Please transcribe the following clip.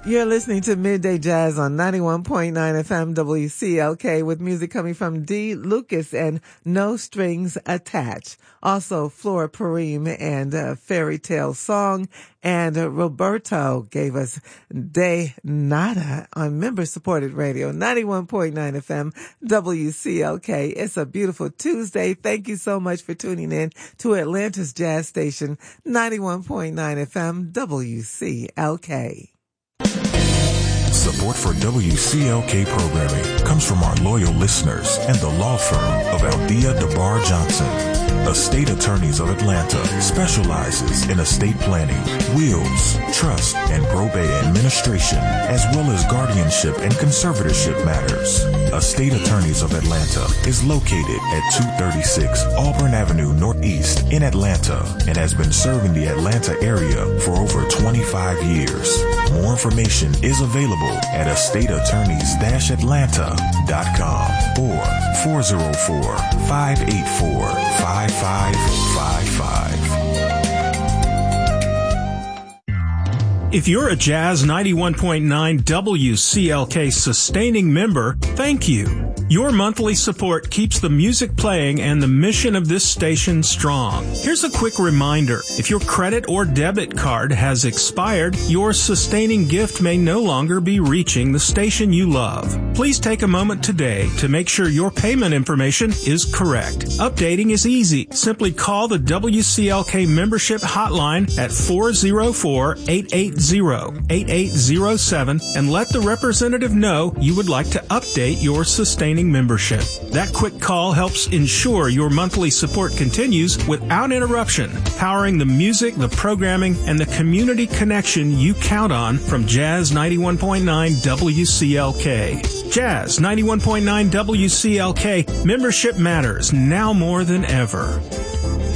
You're listening to Midday Jazz on 91.9 FM WCLK with music coming from D. Lucas and No Strings Attached. Also, Flora Purim and Fairy Tale Song. And Roberto gave us De Nada on member-supported radio, 91.9 FM WCLK. It's a beautiful Tuesday. Thank you so much for tuning in to Atlanta's Jazz Station, 91.9 FM WCLK. Support for WCLK programming comes from our loyal listeners and the law firm of Aldea DeBar Johnson. Estate Attorneys of Atlanta specializes in estate planning, wills, trust, and probate administration, as well as guardianship and conservatorship matters. Estate Attorneys of Atlanta is located at 236 Auburn Avenue Northeast in Atlanta and has been serving the Atlanta area for over 25 years. More information is available at estateattorneys-atlanta.com or 404-584-5555. If you're a Jazz 91.9 WCLK sustaining member, thank you. Your monthly support keeps the music playing and the mission of this station strong. Here's a quick reminder. If your credit or debit card has expired, your sustaining gift may no longer be reaching the station you love. Please take a moment today to make sure your payment information is correct. Updating is easy. Simply call the WCLK membership hotline at 404-880-8807 and let the representative know you would like to update your sustaining membership. That quick call helps ensure your monthly support continues without interruption, powering the music, the programming, and the community connection you count on from Jazz 91.9 WCLK. Jazz 91.9 WCLK, membership matters now more than ever.